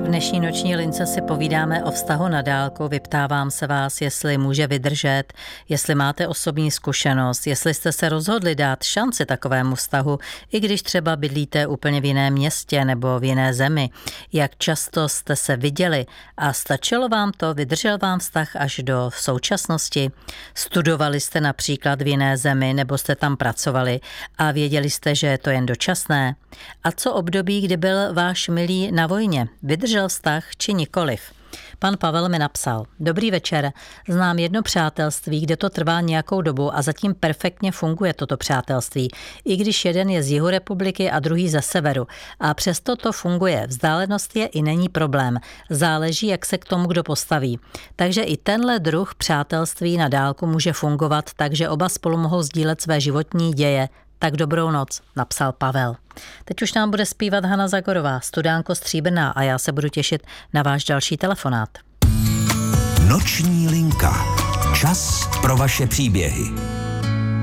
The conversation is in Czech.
V dnešní noční lince si povídáme o vztahu na dálku. Vyptávám se vás, jestli může vydržet, jestli máte osobní zkušenost, jestli jste se rozhodli dát šanci takovému vztahu, i když třeba bydlíte úplně v jiném městě nebo v jiné zemi. Jak často jste se viděli a stačilo vám to, vydržel vám vztah až do současnosti? Studovali jste například v jiné zemi nebo jste tam pracovali a věděli jste, že je to jen dočasné? A co období, kdy byl váš milý na vojně? Vydržel vztah či nikoliv? Pan Pavel mi napsal: Dobrý večer, znám jedno přátelství, kde to trvá nějakou dobu a zatím perfektně funguje toto přátelství, i když jeden je z jihu republiky a druhý ze severu. A přesto to funguje, vzdálenost je i není problém, záleží, jak se k tomu kdo postaví. Takže i tenhle druh přátelství na dálku může fungovat, takže oba spolu mohou sdílet své životní děje. Tak dobrou noc, napsal Pavel. Teď už nám bude zpívat Hana Zagorová, studánko Stříbrná, a já se budu těšit na váš další telefonát. Noční linka. Čas pro vaše příběhy.